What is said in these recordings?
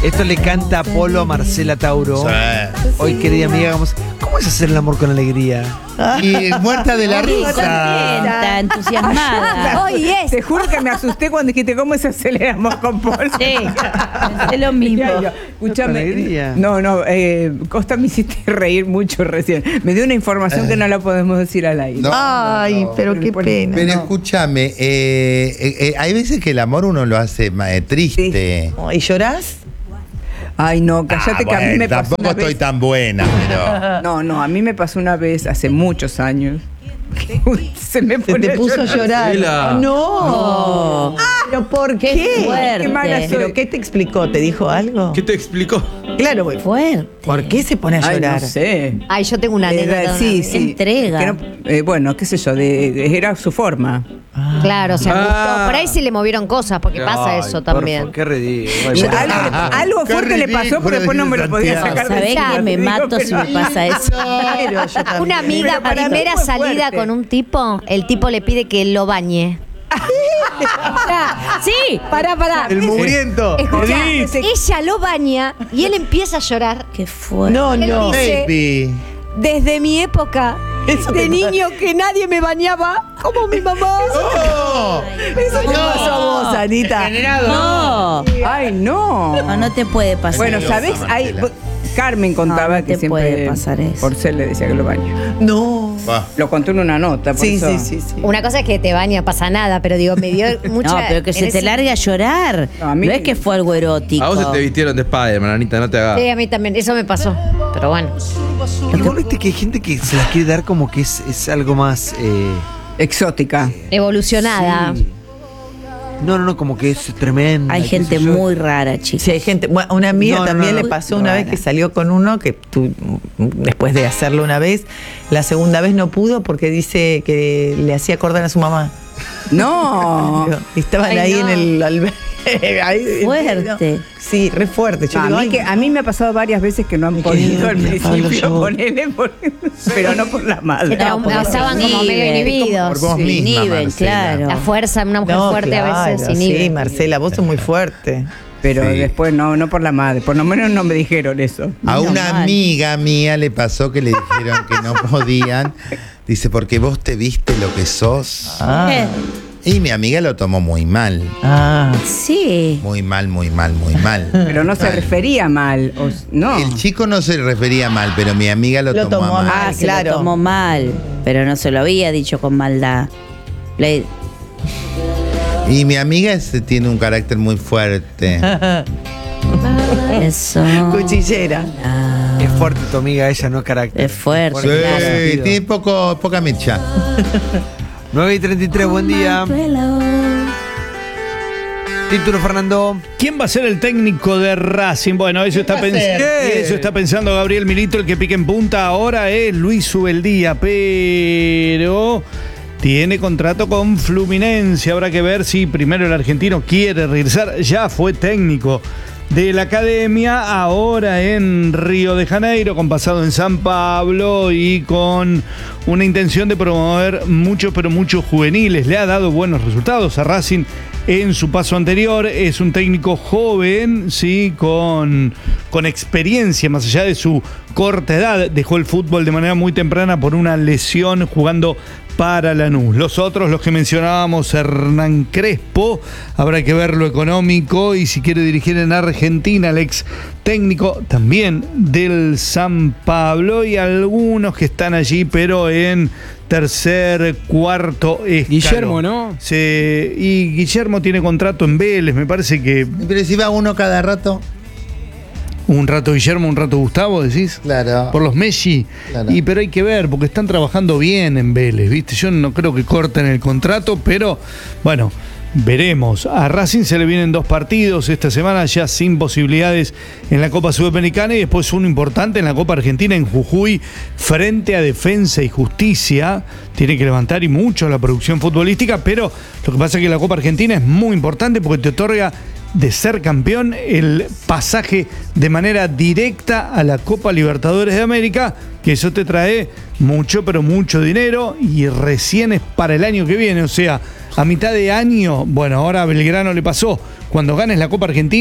Esto le canta Apolo a Marcela Tauro. Hoy, querida amiga, ¿cómo es hacer el amor con alegría? Y muerta de la risa. Contenta, entusiasmada. Hoy es. Te juro que me asusté cuando dijiste cómo se hace el amor con Paul. Sí, es lo mismo. Escúchame. No, Costa, me hiciste reír mucho recién. Me dio una información que no la podemos decir al aire. Ay, pero qué pena. Pero escúchame, hay veces que el amor uno lo hace triste. ¿Y llorás? Ay, no, cállate que a mí me pasó tampoco una vez. estoy tan buena, pero... No, a mí me pasó una vez hace muchos años. Se me Se pone te puso a llorar. Marcela. No. ¿Pero por qué? fuerte. Qué mala soy. ¿Pero qué te explicó? ¿Te dijo algo? ¿Qué te explicó? Claro, güey. Fuerte. ¿Por qué se pone a Ay, llorar? no sé. Ay, yo tengo una anécdota. Sí. Entrega. Que no- bueno, qué sé yo, era su forma. Claro, se Ah. angustió. Por ahí sí le movieron cosas, porque pasa eso también. Qué ridículo. Algo Qué fuerte le pasó, ridículo, pero después no me lo dice podía Santiago. sacar de ¿Sabés que me mato si me pasa eso? Pero yo también. Una amiga, Pero para mí primera fue salida fuerte. con un tipo, el tipo le pide que lo bañe. Sí. Pará. El mugriento. Escuchá, Edith. ella lo baña y él empieza a llorar. Qué fuerte. No, Él no. dice, Baby. desde mi época Eso de te niño que nadie me bañaba como mi mamá. ¡Oh! Eso te pasó a vos, Anita. No. Ay, no. No te puede pasar. Bueno, eso. ¿sabés? Carmen contaba No que te siempre puede pasar eso. Porcel le decía que lo baña. No. Va. Lo contó en una nota. Por Sí, eso. sí. Una cosa es que te baña, pasa nada, pero digo, me dio mucha... No, pero que se en te ese- largue a llorar. No, No, a mí- es que fue algo erótico. A vos se te vistieron de Spider-Man, Anita, no te hagas. Sí, a mí también, eso me pasó. Pero bueno. Igual viste que hay gente que se las quiere dar como que es algo más. Exótica. Evolucionada. Sí. No, como que es tremendo. Hay gente muy rara, chicos. Sí, hay gente. Bueno, una amiga No, también no, le pasó no, una rara. vez que salió con uno que después de hacerlo una vez, la segunda vez no pudo porque dice que le hacía acordar a su mamá. No. Estaban Ay, ahí no. en el albergue. Fuerte. Sí, re fuerte. Yo digo, ay, A mí me ha pasado varias veces que no han podido al principio ponerle, pero no por la madre. Estaban como medio inhibidos. Por vos misma, Inhiben, Marcela. claro. La fuerza, una mujer no, fuerte a veces claro, inhibe. sí, Marcela, vos sos muy fuerte. Pero Sí. después no por la madre. Por lo menos no me dijeron eso. A Menos una mal. amiga mía le pasó que le dijeron que no podían. Dice, porque vos te viste lo que sos. Eh, Y mi amiga lo tomó muy mal. Sí. Muy mal. Pero no se Mal. refería mal. No. El chico no se refería mal, pero mi amiga lo, Lo tomó tomó a mal. mal. Ah, claro. Lo tomó mal, pero no se lo había dicho con maldad. Le- Y mi amiga tiene un carácter muy fuerte. Eso. Cuchillera. Es fuerte tu amiga, ella no es carácter. Es fuerte, Sí, claro. tiene poca mecha. 9:33, buen día. Título, Fernando. ¿Quién va a ser el técnico de Racing? Bueno, eso está, eso está pensando Gabriel Milito, el que pica en punta ahora es Luis Ubeldía, pero tiene contrato con Fluminense. Habrá que ver si primero el argentino quiere regresar. Ya fue técnico de la academia, ahora en Río de Janeiro, con pasado en San Pablo y con una intención de promover muchos juveniles. Le ha dado buenos resultados a Racing en su paso anterior. Es un técnico joven, sí, con experiencia, más allá de su corta edad. Dejó el fútbol de manera muy temprana por una lesión jugando para Lanús. Los otros, los que mencionábamos, Hernán Crespo, habrá que ver lo económico y si quiere dirigir en Argentina, el ex técnico también del San Pablo, y algunos que están allí, pero en tercer, cuarto escalón. Guillermo, ¿no? Y Guillermo tiene contrato en Vélez, me parece que Pero si va uno cada rato. un rato Guillermo, un rato Gustavo, decís. Claro. Por los Messi. Claro. Y pero hay que ver, porque están trabajando bien en Vélez, ¿viste? Yo no creo que corten el contrato, pero bueno, veremos. A Racing se le vienen 2 partidos esta semana, ya sin posibilidades en la Copa Sudamericana, y después uno importante en la Copa Argentina en Jujuy, frente a Defensa y Justicia. Tiene que levantar y mucho la producción futbolística, pero lo que pasa es que la Copa Argentina es muy importante porque te otorga, de ser campeón, el pasaje de manera directa a la Copa Libertadores de América, que eso te trae mucho dinero, y recién es para el año que viene, o sea, a mitad de año. Bueno, ahora a Belgrano le pasó, cuando ganes la Copa Argentina,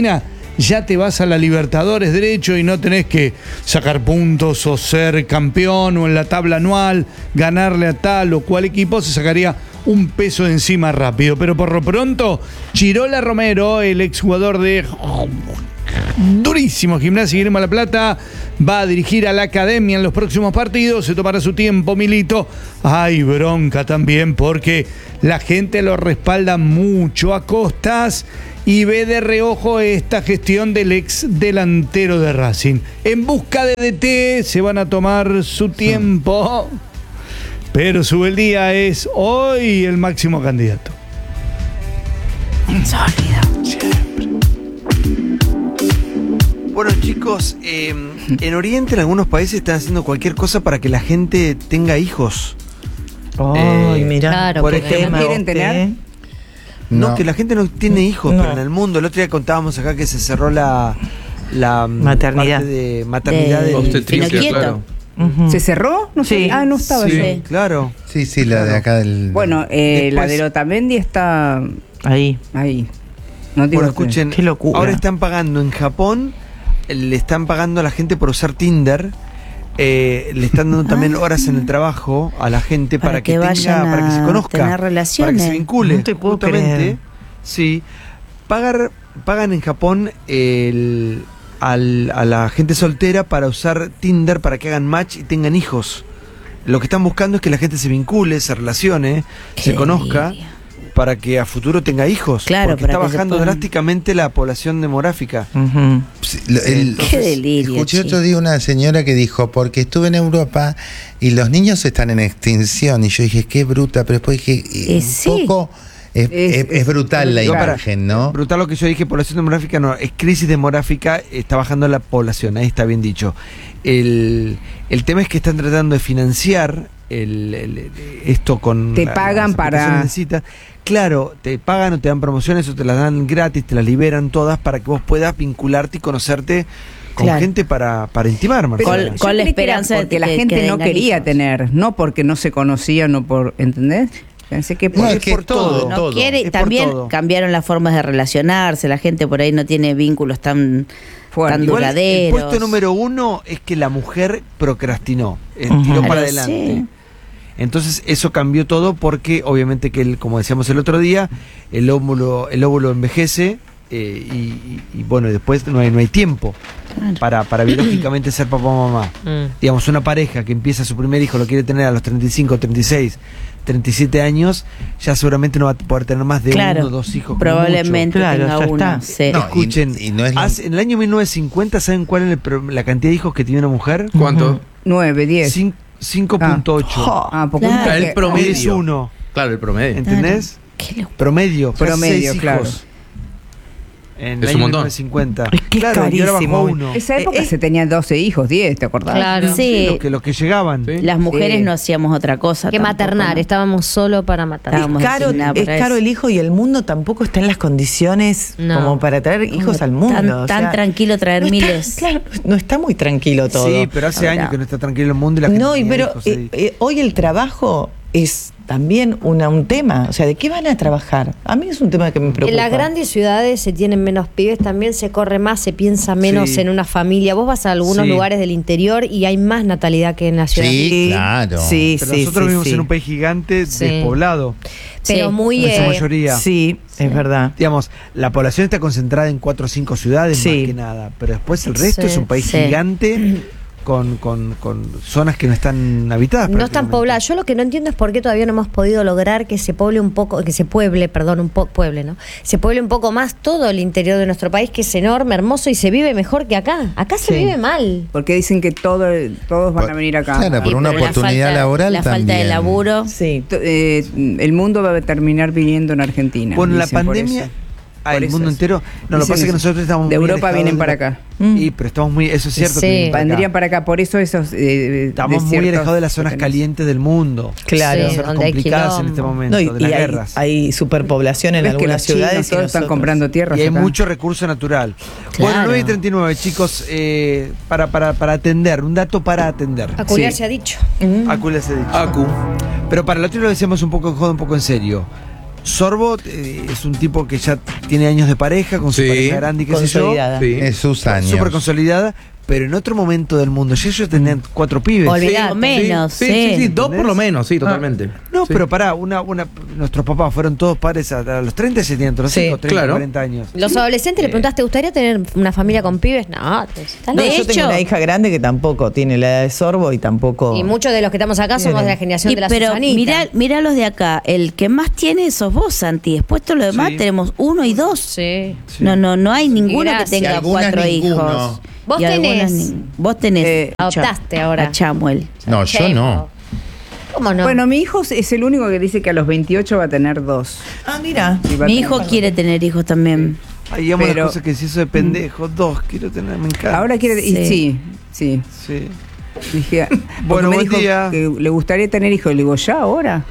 ya te vas a la Libertadores derecho y no tenés que sacar puntos o ser campeón o en la tabla anual, ganarle a tal o cual equipo, se sacaría un peso de encima rápido. Pero por lo pronto, Chirola Romero, el exjugador de durísimo Gimnasia y Grima La Plata, va a dirigir a la academia en los próximos partidos. Se tomará su tiempo, Milito. Hay bronca también porque la gente lo respalda mucho a costas y ve de reojo esta gestión del ex delantero de Racing. En busca de DT se van a tomar su tiempo, pero Subeldía es hoy el máximo candidato. Insólito. Bueno, chicos, en Oriente, en algunos países, están haciendo cualquier cosa para que la gente tenga hijos. Ay, mirá. Claro, por porque ejemplo, ¿no quieren tener? No, que la gente no tiene hijos, No. pero en el mundo. El otro día contábamos acá que se cerró la Maternidad. parte de maternidad De del Pinocchio. claro. Ujú. ¿Se cerró? No sé. Sí. Ah, no estaba Sí, yo. claro. Sí, la de acá del... Bueno, la Después- de Otamendi está Ahí. ahí. No digo Bueno, que- escuchen, Qué locura. ahora están pagando en Japón, le están pagando a la gente por usar Tinder, le están dando también horas en el trabajo a la gente para que vayan tenga, para que se a conozca, tener relaciones. para que se vincule. No te puedo justamente, creer. sí, pagan en Japón a la gente soltera para usar Tinder para que hagan match y tengan hijos. Lo que están buscando es que la gente se vincule, se relacione, Qué se conozca, delirio. para que a futuro tenga hijos. Claro, porque para está que se bajando puedan- drásticamente la población demográfica. Ujú. Sí, Qué delirio. Escuché che. otro día una señora que dijo, porque estuve en Europa y los niños están en extinción. Y yo dije, qué bruta, pero después dije, un sí. poco... Es brutal la Digo, para- imagen, ¿no? Brutal lo que yo dije, población demográfica no, es crisis demográfica, está bajando la población, ahí está bien dicho. El tema es que están tratando de financiar esto con... Te pagan las aplicaciones para- de citas. Claro, te pagan o te dan promociones o te las dan gratis, te las liberan todas para que vos puedas vincularte y conocerte con Claro. gente para intimar, Marcela. Con- Yo con la creí que era esperanza de porque la que gente no tengan quería hijos. tener, no porque no se conocían o por, ¿entendés? Pensé que por No, es es que por todo. todo. No quiere, Es por también todo. cambiaron las formas de relacionarse, la gente por ahí no tiene vínculos tan Fuerte. Igual, el duraderos. puesto número 1 es que la mujer procrastinó, Ujú. tiró para Claro, adelante. sí. Entonces eso cambió todo porque obviamente que, como decíamos el otro día, el óvulo envejece y bueno, después no hay tiempo para biológicamente ser papá o mamá. Digamos, una pareja que empieza su primer hijo, lo quiere tener a los 35, 36, 37 años, ya seguramente no va a poder tener más de Claro, uno o dos hijos. como probablemente mucho. Claro, tenga ya uno. está. Sí. No, Escuchen, y no es la- en el año 1950, ¿saben cuál es la cantidad de hijos que tiene una mujer? ¿Cuánto? 9, 10. 5.8. Ah, porque Claro. un El peque- promedio. Es uno. Claro, el promedio. ¿Entendés? Qué locura. Promedio. casi Promedio, 6 claro. hijos. En Es el un año montón. 1950. Es que es claro, y ahora carísimo. bajó uno. Esa época se tenían 12 hijos, 10, ¿te acordás? Claro. Sí, Los que llegaban. Sí. las mujeres Sí. no hacíamos otra cosa. Que tampoco, maternar, ¿no? estábamos solo para matar. Estábamos designadas Es para caro eso. el hijo y el mundo tampoco está en las condiciones No. como para traer hijos al mundo. Tan tranquilo traer no está- miles. claro, no está muy tranquilo todo. Sí, pero hace Ahora. años que no está tranquilo el mundo y la gente No, tenía pero hijos ahí. hoy el trabajo es también un tema. O sea, ¿de qué van a trabajar? A mí es un tema que me preocupa. En las grandes ciudades se tienen menos pibes, también se corre más, se piensa menos Sí. en una familia. Vos vas a algunos Sí. lugares del interior y hay más natalidad que en la ciudad. Sí, claro. Sí, Pero sí, nosotros sí, vivimos sí. en un país gigante, Sí. despoblado. Pero Sí, muy... En su mayoría. Sí, es verdad. Digamos, la población está concentrada en 4 o 5 ciudades Sí. más que nada. Pero después el resto Sí, es un país sí. gigante con zonas que no están habitadas. No están prácticamente. pobladas. Yo lo que no entiendo es por qué todavía no hemos podido lograr que se pueble un poco, que se pueble, perdón, pueble, ¿no? Se pueble un poco más todo el interior de nuestro país, que es enorme, hermoso y se vive mejor que acá. Acá se Sí. vive mal. Porque dicen que todos van a venir acá. Claro, por Y una pero la oportunidad falta- laboral La falta de también. laburo. Sí. El mundo va a terminar viniendo en Argentina. Bueno, la dicen por pandemia... eso. Ah, Por el eso mundo es. entero. No, lo que Dicen pasa es que eso. nosotros estamos De muy Europa alejados vienen de para la- acá. Y, pero estamos muy, eso es cierto. Sí. que vienen para acá. Vendrían para acá, por eso esos Estamos muy alejados de las zonas calientes del mundo. Claro. Sí, Zonas donde hay complicadas en este quilombo. momento, No, y de las hay, guerras. hay superpoblación en ¿Ves que algunas los chinos ciudades. y todos están nosotros- comprando tierras Y hay acá? mucho recurso natural. Bueno, Claro. 9:39, chicos, para atender, un dato para atender. Aculiar Sí. se ha dicho. Acu les he dicho. Acu. Pero para el otro lo decíamos un poco en joda, un poco en serio. Sorbo es un tipo que ya tiene años de pareja, con su pareja grande y qué sé yo. Consolidada. Sí. Es sus años. Súper consolidada, pero en otro momento del mundo. Ya ellos tenían 4 pibes. Olvidate. Menos, Sí, 2 por ¿Entendés? lo menos, sí, totalmente. No, Sí. pero pará, nuestros papás fueron todos padres a los 30 y se tenían los 5, 30, claro. 40 años. Los adolescentes le preguntaste, ¿te gustaría tener una familia con pibes? No, estás No, loco. yo tengo una hija grande que tampoco tiene la edad de Sorbo y tampoco. Y muchos de los que estamos acá somos de la generación de la pero Susanita. mirá los de acá. El que más tiene sos vos, Santi. Después todo lo demás Sí. tenemos 1 y 2. Sí. Sí. No hay ninguno gracias. que tenga Y algunas 4 ninguno. hijos. Vos Y algunas tenés. Vos tenés. Adoptaste ahora. A Chamuel. No, yo no. ¿Cómo no? Bueno, mi hijo es el único que dice que a los 28 va a tener 2. Ah, mira. Y va a Mi tener hijo dos. quiere tener hijos también. Ahí amo las Pero- cosas que si eso de pendejo. 2, quiero tener, me encanta. Ahora quiere. Y Sí. sí. Sí. Dije, Bueno, porque me buen dijo día. que le gustaría tener hijos. Le digo, ¿ya ahora?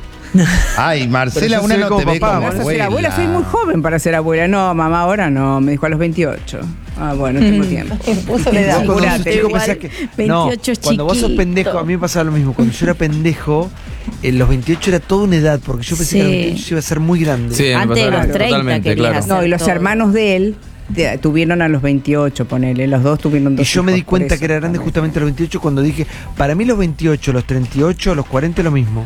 Ay, Marcela, Pero yo una soy no como te ve papá, como ¿Vas a ser abuela. abuela? Soy muy joven para ser abuela. No, mamá, ahora no. Me dijo a los 28. Ah, bueno, tengo tiempo. Puso la edad. Vos cuando sos Apurate. chico Igual, pensás que. 28 es cuando vos sos chiquito. pendejo, a mí me pasaba lo mismo. Cuando yo era pendejo, en los 28 era toda una edad, porque yo pensé que a los Sí. 28 iba a ser muy grande. Sí, me Antes de pasaba los 30 totalmente, querías claro. hacer. No, y los todo. hermanos de él tuvieron a los 28, ponele. Los dos tuvieron Y 2 yo me di hijos, por cuenta eso que era grande también. justamente a los 28 cuando dije, para mí los 28, los 38, los 40 es lo mismo.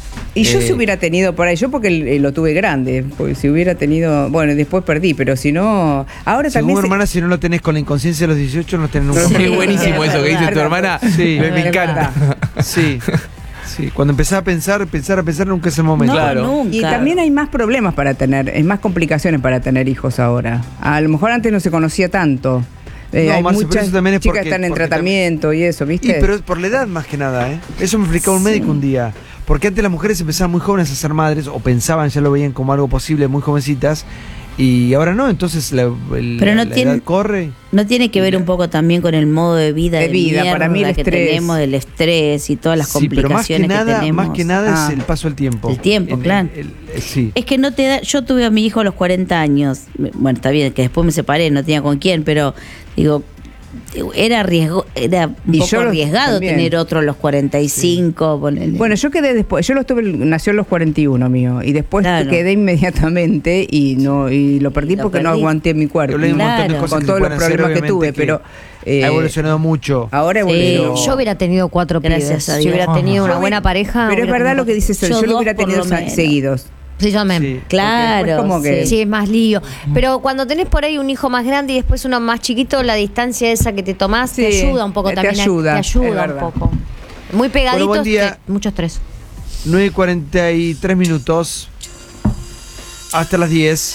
Y yo Eh, si hubiera tenido por ahí, yo porque lo tuve grande, porque si hubiera tenido, bueno, después perdí, pero si no, ahora Según también... mi hermana, si no lo tenés con la inconsciencia de los 18, no lo tenés nunca. Qué buenísimo eso que dice tu hermana. Sí. Me encanta. Sí. Sí, cuando empezás a pensar, nunca es el momento. No, Claro. nunca. Y también hay más problemas para tener, hay más complicaciones para tener hijos ahora. A lo mejor antes no se conocía tanto. No, Hay Marce, pero muchas eso también es chicas porque- están en porque tratamiento y eso, ¿viste? Y pero es por la edad más que nada, ¿eh? Eso me explicaba un médico un día. Porque antes las mujeres empezaban muy jóvenes a ser madres, o pensaban, ya lo veían como algo posible, muy jovencitas, y ahora no, entonces la edad corre. ¿No tiene que ver un poco también con el modo de vida, De vida, para mí el que estrés. tenemos, del estrés y todas las Sí, pero complicaciones que tenemos? más que nada Ah. es el paso del tiempo. El tiempo, claro. Sí. Es que no te da. Yo tuve a mi hijo a los 40 años. Bueno, está bien, que después me separé, no tenía con quién, pero digo, era un Y poco yo arriesgado también. tener otro a los 45. Ponele. Bueno, yo quedé después, yo lo tuve, nació a los 41 mío, y después Claro. quedé inmediatamente y lo perdí Lo porque no perdí. aguanté mi cuerpo. Pero hay un montón de Claro. cosas Con que se todos los pueden hacer, problemas que obviamente, tuve, pero ha evolucionado mucho. ahora Sí. evolucionó. Yo hubiera tenido 4 Gracias pibes. a Si Dios. hubiera tenido una Yo buena pareja. Pero es hubiera verdad tenido lo que dice Sol, Yo yo lo dos hubiera por tenido lo menos. seguidos. Sí, yo también. Sí. Claro. Porque después como que- Sí, es más lío. Pero cuando tenés por ahí un hijo más grande y después uno más chiquito, la distancia esa que te tomás te Sí, ayuda un poco te también. ayuda, Te es ayuda un verdad. poco. Muy pegaditos, buen día. mucho estrés. 9:43 minutos. Hasta las 10.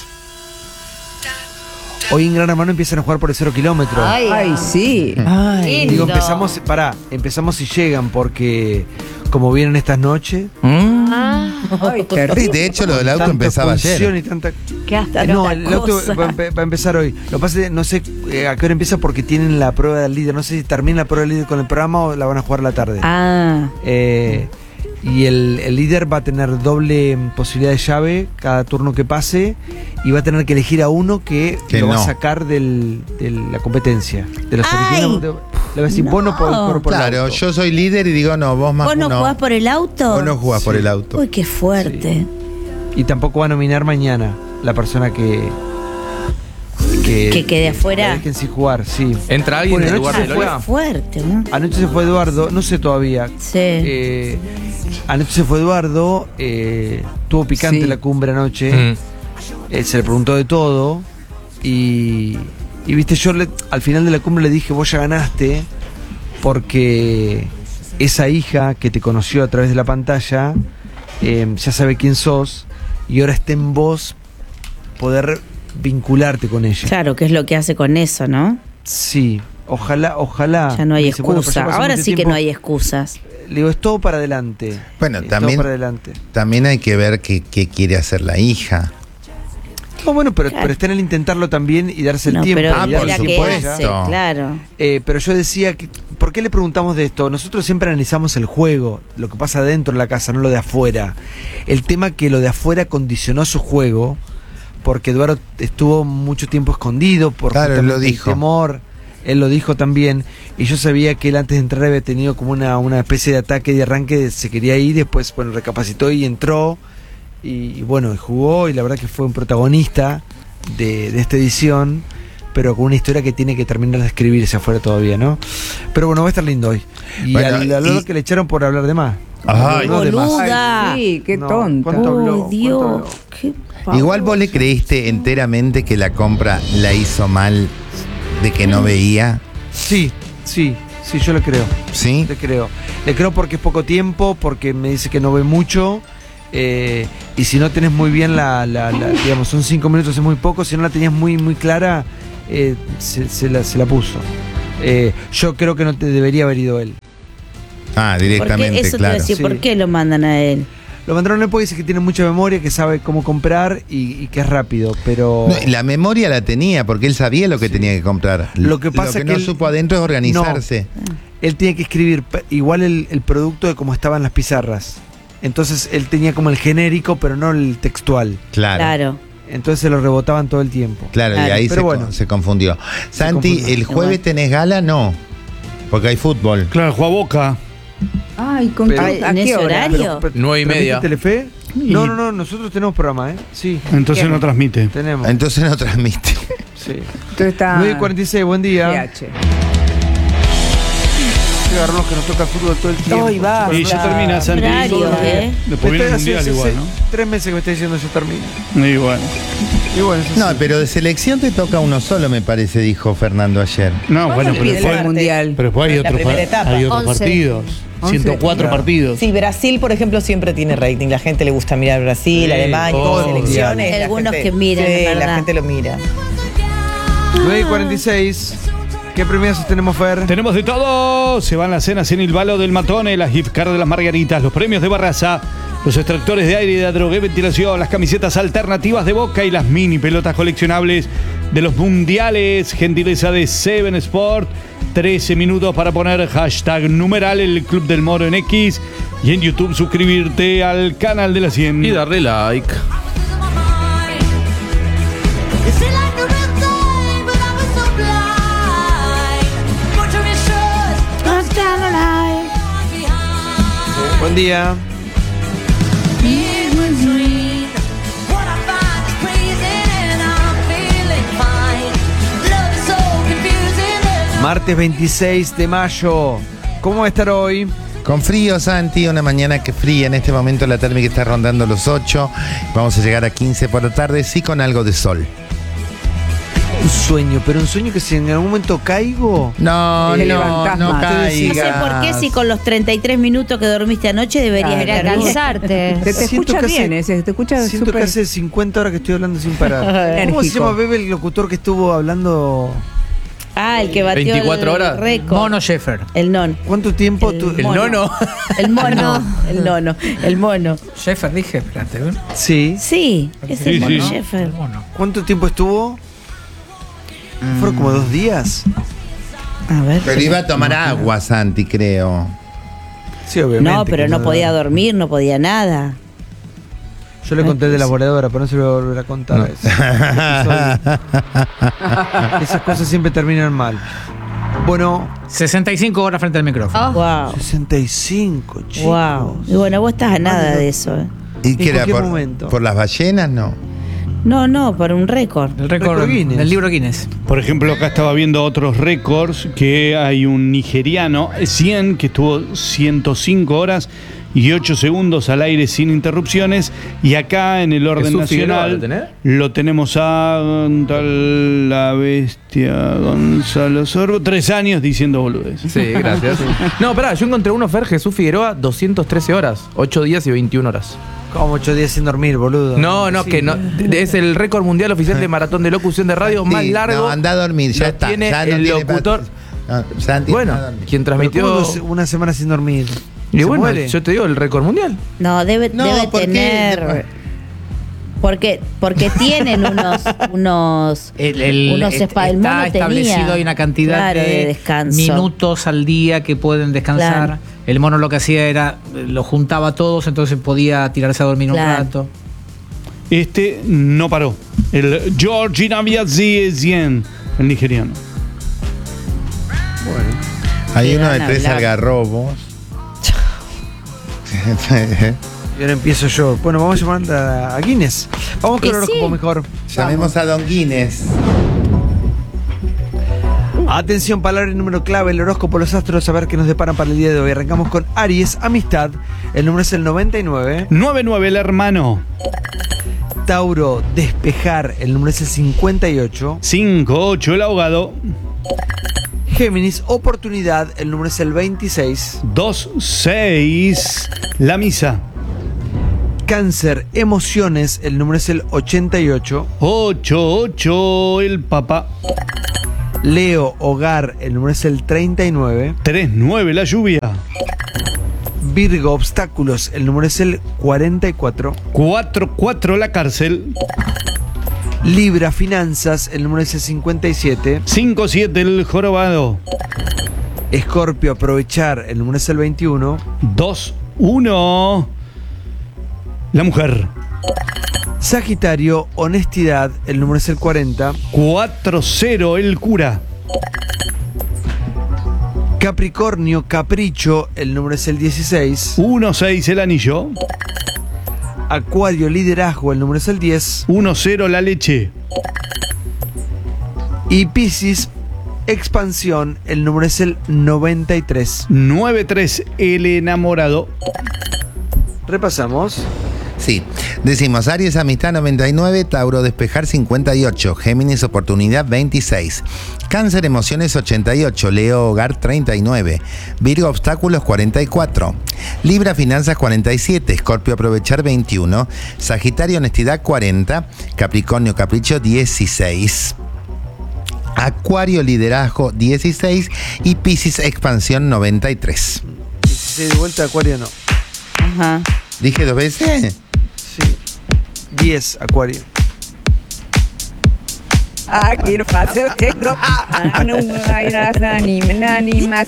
Hoy en Gran Hermano empiezan a jugar por el 0 kilómetro. Ay, sí. Ay. Digo, lindo. empezamos si llegan, porque como vienen estas noches. Ay, qué Sí, de hecho lo del auto tanta empezaba función ayer. y tanta. Qué áspero. No, el auto cosa. va a empezar hoy. Lo que pasa es que no sé a qué hora empieza porque tienen la prueba del líder. No sé si termina la prueba del líder con el programa o la van a jugar a la tarde. Ah, Y el líder va a tener doble posibilidad de llave cada turno que pase y va a tener que elegir a uno que lo va a no. sacar de la competencia. De los ¡Ay! originales. Le va a decir, vos no podés correr por el Claro, auto. yo soy líder y digo, no, vos más ¿vos no uno. jugás por el auto? Vos no jugás por el auto. Uy, qué fuerte. Y tampoco va a nominar mañana la persona que Que quede afuera. la dejen sin jugar, sí. ¿Entra alguien Bueno, en el lugar anoche de se fue- Lola? Fuerte, ¿no? Anoche se fue Eduardo, no sé todavía. Sí. Anoche se fue Eduardo, tuvo picante Sí. la cumbre anoche, se le preguntó de todo y viste, yo al final de la cumbre le dije, vos ya ganaste porque esa hija que te conoció a través de la pantalla ya sabe quién sos y ahora está en vos poder vincularte con ella. Claro, que es lo que hace con eso, ¿no? Sí, ojalá. Ya no hay Dice, bueno, excusa. pero ya pasó Ahora mucho sí que tiempo. no hay excusas. Le digo, es todo para adelante. Bueno, Es también- todo para adelante. También hay que ver qué quiere hacer la hija. No, bueno, pero Claro. está en el intentarlo también y darse el No, tiempo. pero Ah, y por darle la el que tiempo a supuesto. ella. hace, claro. Pero yo decía, ¿por qué le preguntamos de esto? Nosotros siempre analizamos el juego, lo que pasa dentro de la casa, no lo de afuera. El tema que lo de afuera condicionó su juego, porque Eduardo estuvo mucho tiempo escondido por Claro, él justamente lo el dijo. temor. Él lo dijo también, y yo sabía que él antes de entrar había tenido como una especie de ataque de arranque, se quería ir, después bueno, recapacitó y entró, y bueno, jugó y la verdad que fue un protagonista de esta edición, pero con una historia que tiene que terminar de escribirse afuera todavía, ¿no? Pero bueno, va a estar lindo hoy. Y bueno, al Lolo que le echaron por hablar de más. Ay, Habló de más. Boluda. Ay, sí, qué No, tonta. ¿cuánto habló? Oh, Dios. ¿Cuánto habló? Qué igual vos le creíste enteramente que la compra la hizo mal de que no veía, Sí, yo le creo. ¿sí? Le creo porque es poco tiempo, porque me dice que no ve mucho. Y si no tenés muy bien digamos, son 5 minutos, es muy poco. Si no la tenías muy, muy clara, se la puso. Yo creo que no te debería haber ido él. Ah, Porque directamente, eso te iba a claro. decir, Sí. ¿por qué lo mandan a él? Lo mandaron a él porque dice que tiene mucha memoria, que sabe cómo comprar y que es rápido, pero... No, la memoria la tenía porque él sabía lo que tenía que comprar. Lo que pasa que que no él- supo adentro es organizarse. Él tiene que escribir igual el producto de cómo estaban las pizarras. Entonces él tenía como el genérico, pero no el textual. Claro. Entonces se lo rebotaban todo el tiempo. Claro, y Claro. ahí Pero se, bueno. se confundió. Santi, confundió. ¿el jueves tenés gala? No. Porque hay fútbol. Claro, juega Boca. Ay, ¿con Pero- qué- ¿a ¿En qué ese hora? horario? 9:30. ¿Telefe? No, nosotros tenemos programa, ¿eh? Sí, Entonces no transmite. tenemos. Entonces no transmite. Sí. Entonces está 9:46, buen día. PH. Qué garrón que nos toca el fútbol todo el tiempo. Ay, va. Y ya termina, Santi. Horario, ¿eh? Después viene el mundial igual, 3 meses que me está diciendo yo termino. ¿no? Y bueno. Y bueno, eso No, sí. pero de selección te toca uno solo, me parece, dijo Fernando ayer. No, bueno, pero Empieza el después, mundial. pero después hay La otros primera etapa. hay otros 11. partidos. 11. 104 partidos. Sí, Brasil, por ejemplo, siempre tiene rating. La gente le gusta mirar Brasil, Sí, Alemania, todo el selecciones. mundial. la Algunos gente- que miran, Sí, es la verdad. gente lo mira. 9:46. ¿Qué premios tenemos, Fer? Tenemos de todo. Se van las cenas en el Balo del Matone, las gift cards de las Margaritas, los premios de Barraza, los extractores de aire y de drogué ventilación, las camisetas alternativas de Boca y las mini pelotas coleccionables de los mundiales. Gentileza de Seven Sport. 13 minutos para poner hashtag numeral el Club del Moro en X y en YouTube suscribirte al canal de la 100. Y darle like. Buen día. Martes 26 de mayo. ¿Cómo va a estar hoy? Con frío, Santi, una mañana que fría. En este momento la térmica está rondando los 8. Vamos a llegar a 15 por la tarde, sí con algo de sol. Un sueño, pero un sueño que si en algún momento caigo... No, Te no, levantás no más. caigas. No sé por qué si con los 33 minutos que dormiste anoche deberías Debería estar bien. cansarte. Te Siento escucha que bien, hace- te escucha Siento súper... que hace 50 horas que estoy hablando sin parar. ¿Cómo se Enérgico. llama, Bebe, el locutor que estuvo hablando? Ah, el que batió 24 el horas. récord. Mono Sheffer. El non. ¿Cuánto tiempo tú...? El mono. nono. El mono. El nono. El mono. Sheffer dije, espérate. ¿eh? Sí. Sí, es Sí, el mono sí. Sheffer. El mono. ¿Cuánto tiempo estuvo? Fueron como 2 días. A ver. Pero iba a tomar agua, Santi, creo. Sí, obviamente. No, pero que no podía dormir, no podía nada. Yo le conté el de la voladora, pero no se lo voy a volver a contar. No. Ese episodio. Esas cosas siempre terminan mal. Bueno, 65 horas frente al micrófono. Wow. 65, chicos. Wow. Y bueno, vos estás a nada de eso. ¿eh? ¿Y qué era? cualquier Por, momento. ¿Por las ballenas? No. No, para un récord. El récord Récord Guinness. del libro Guinness. Por ejemplo, acá estaba viendo otros récords, que hay un nigeriano, 100, que estuvo 105 horas y 8 segundos al aire sin interrupciones. Y acá en el orden Jesús Figueroa, nacional ¿lo tenés? lo tenemos a tal la bestia Gonzalo Sorbo, 3 años diciendo boludez. Sí, gracias. No, pará, yo encontré uno, Fer, Jesús Figueroa, 213 horas. 8 días y 21 horas. Como 8 días sin dormir, boludo. No, Sí. que no. Es el récord mundial oficial de maratón de locución de radio más Sí, largo. No, anda a dormir, ya Lo está. tiene ya no el tiene locutor. No, Santi, Bueno, anda a dormir. quien Pero transmitió. ¿cómo una semana sin dormir? Y ¿Se bueno, muere? yo te digo el récord mundial. No, debe No, ¿por qué? tener. Porque tienen unos unos El mono está tenía. establecido, hay una cantidad Claro, de descanso. minutos al día que pueden descansar. Claro. El mono lo que hacía era, lo juntaba a todos, entonces podía tirarse a dormir Claro. un rato. Este no paró. El George Inabiazien, el nigeriano. Hay Te uno de van a 3 hablar. algarrobos. Y ahora empiezo yo. Bueno, vamos a llamar a Guinness. Vamos con el horóscopo mejor. Llamemos a Don Guinness. Atención, palabra y número clave, el horóscopo, los astros, a ver qué nos deparan para el día de hoy. Arrancamos con Aries, amistad. El número es el 99. 99, el hermano. Tauro, despejar. El número es el 58. 58, el ahogado. Géminis, oportunidad. El número es el 26. 26, la misa. Cáncer, emociones. El número es el 88. 88, el papa. Leo, hogar. El número es el 39. 39, la lluvia. Virgo, obstáculos. El número es el 44. 44, la cárcel. Libra, finanzas. El número es el 57. 57, el jorobado. Escorpio, aprovechar. El número es el 21. 21, la mujer. Sagitario, honestidad. El número es el 40. 40, el cura. Capricornio, capricho. El número es el 16. 16, el anillo. Acuario, liderazgo. El número es el 10. 10, la leche. Y Piscis, expansión. El número es el 93. 93, el enamorado. Repasamos. Sí, decimos Aries, amistad 99, Tauro, despejar 58, Géminis, oportunidad 26, Cáncer, emociones 88, Leo, hogar 39, Virgo, obstáculos 44, Libra, finanzas 47, Escorpio, aprovechar 21, Sagitario, honestidad 40, Capricornio, capricho 16. Acuario, liderazgo 16 y Piscis, expansión 93. 16 de vuelta, Acuario no. Ajá. ¿Dije 2 veces? Sí. 10, Acuario. Aquí no pasa, tengo. No hay nada, ni más.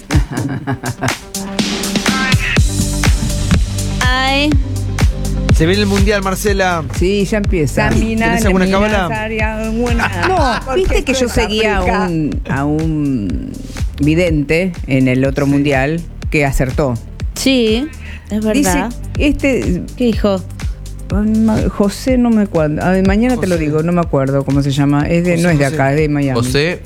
Ay. Se viene el mundial, Marcela. Sí, ya empieza. ¿Tenés alguna cábala? No, viste que yo seguía a un vidente en el otro mundial que acertó. Sí, es verdad. Dice, ¿Qué dijo? José, no me acuerdo. Mañana te lo digo, no me acuerdo cómo se llama. No es de acá, es de Miami. José.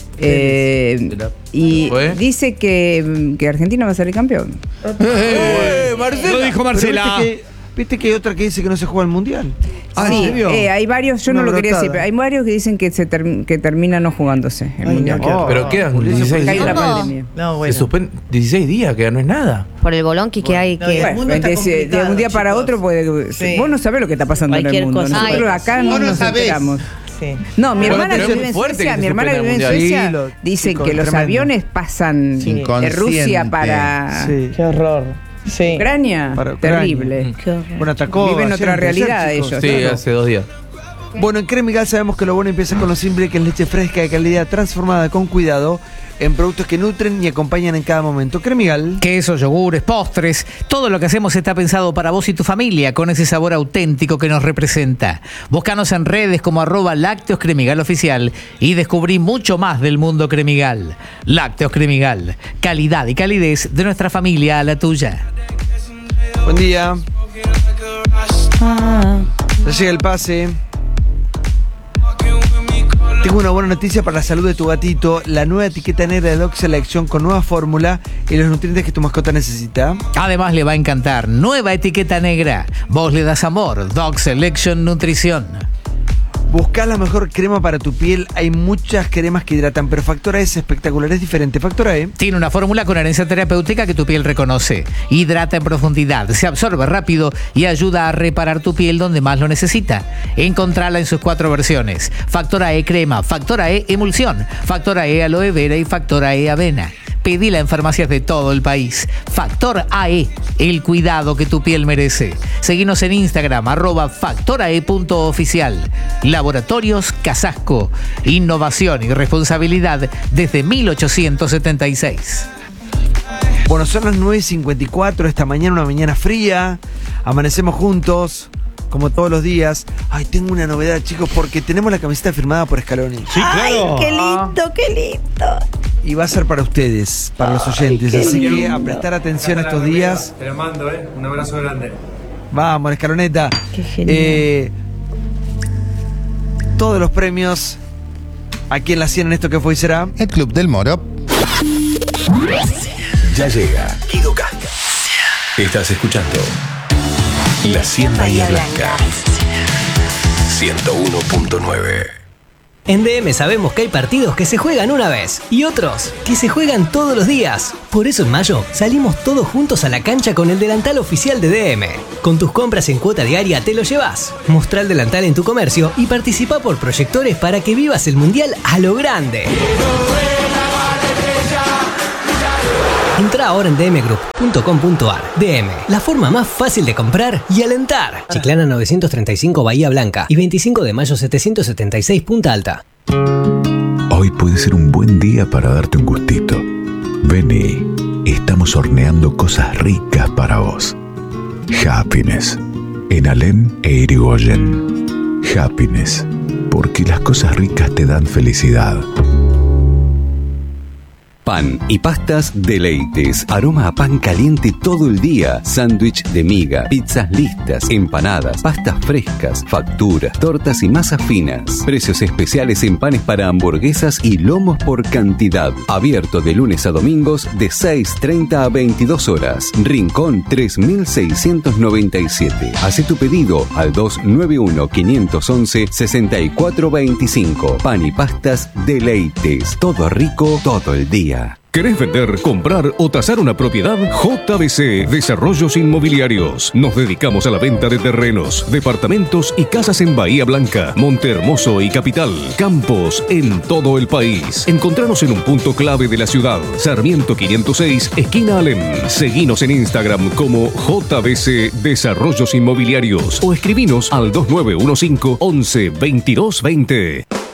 Y dice que Argentina va a ser el campeón. Marcela. Lo dijo Marcela. ¿Viste que hay otra que dice que no se juega el mundial? Ah, sí, hay varios, yo no lo quería decir, pero hay varios que dicen que que termina no jugándose el mundial. Pero quedan 16 días. Hay una pandemia. No, bueno. Se suspende 16 días, que no es nada. Por el bolonqui que hay. No, Que... el mundo está de complicado, un día para chicos. otro puede. Sí. Vos no sabés lo que está pasando en Cualquier el mundo. cosa. Nosotros acá no nos enteramos. Sí. No, mi Bueno, hermana pero es vive muy en fuerte Suecia. que se Mi hermana suspenda vive en el mundial. Suecia. Sí, lo- Dicen chicos, que los tremendo. aviones pasan Sí. de Rusia para Sí. Qué horror. Sí. Ucrania. Para Ucrania. Terrible. Qué horror. Bueno, atacó. Viven ayer, otra anteayer, realidad chicos. ellos. Sí, Claro. hace 2 días. Bueno, en Cremigal sabemos que lo bueno empieza con lo simple, que es leche fresca de calidad transformada con cuidado en productos que nutren y acompañan en cada momento. Cremigal. Quesos, yogures, postres, todo lo que hacemos está pensado para vos y tu familia con ese sabor auténtico que nos representa. Búscanos en redes como @Lácteos Cremigal Oficial y descubrí mucho más del mundo Cremigal. Lácteos Cremigal, calidad y calidez de nuestra familia a la tuya. Buen día. Ya llega el pase. Tengo una buena noticia para la salud de tu gatito. La nueva etiqueta negra de Dog Selection con nueva fórmula y los nutrientes que tu mascota necesita. Además le va a encantar, nueva etiqueta negra. Vos le das amor, Dog Selection Nutrición. Buscás la mejor crema para tu piel. Hay muchas cremas que hidratan, pero Factora E es espectacular, es diferente. Factora E Tiene una fórmula con herencia terapéutica que tu piel reconoce. Hidrata en profundidad, se absorbe rápido y ayuda a reparar tu piel donde más lo necesita. Encontrala en sus 4 versiones. Factora E crema, Factora E emulsión, Factora E aloe vera y Factora E avena. Pedila en farmacias de todo el país. Factor AE, el cuidado que tu piel merece. Seguinos en Instagram, @factorae.oficial. Laboratorios Casasco. Innovación y responsabilidad desde 1876. Bueno, son las 9:54, esta mañana una mañana fría, amanecemos juntos, como todos los días. Ay, tengo una novedad, chicos, porque tenemos la camiseta firmada por Scaloni. Sí, claro. Qué lindo, qué lindo. Y va a ser para ustedes, para los oyentes, así que a prestar atención estos días. Te lo mando, un abrazo grande. Vamos, la escaloneta. Qué genial. Todos los premios aquí en la 100 en esto que fue y será. El Club del Moro. Ya llega Guido Casca. Estás escuchando La 100 Bahía Blanca. 101.9. En DM sabemos que hay partidos que se juegan una vez y otros que se juegan todos los días. Por eso en mayo salimos todos juntos a la cancha con el delantal oficial de DM. Con tus compras en cuota diaria te lo llevas. Mostrá el delantal en tu comercio y participa por proyectores para que vivas el mundial a lo grande. Entra ahora en dmgroup.com.ar. DM, la forma más fácil de comprar y alentar. Chiclana 935 Bahía Blanca y 25 de mayo 776 Punta Alta. Hoy puede ser un buen día para darte un gustito. Vení, estamos horneando cosas ricas para vos. Happiness, en Alem e Irigoyen. Happiness, porque las cosas ricas te dan felicidad. Pan y pastas Deleites. Aroma a pan caliente todo el día. Sándwich de miga, pizzas listas, empanadas, pastas frescas, facturas, tortas y masas finas. Precios especiales en panes para hamburguesas y lomos por cantidad. Abierto de lunes a domingos de 6:30 a 22 horas. Rincón 3697. Haz tu pedido al 291-511-6425. Pan y pastas Deleites. Todo rico todo el día. ¿Querés vender, comprar o tasar una propiedad? JBC Desarrollos Inmobiliarios. Nos dedicamos a la venta de terrenos, departamentos y casas en Bahía Blanca, Monte Hermoso y Capital. Campos en todo el país. Encontranos en un punto clave de la ciudad. Sarmiento 506, esquina Alem. Seguinos en Instagram como JBC Desarrollos Inmobiliarios o escribinos al 2915 11 22 20.